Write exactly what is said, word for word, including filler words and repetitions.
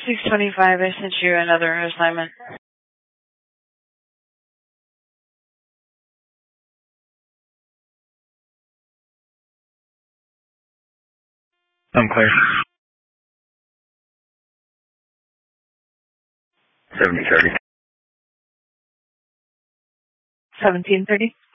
six twenty-five, I sent you another assignment. I'm clear. seventy thirty. seventeen thirty?